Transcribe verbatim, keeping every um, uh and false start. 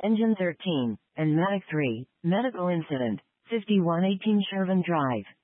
Engine thirteen, and Matic three, medical incident, fifty-one eighteen Shervin Drive.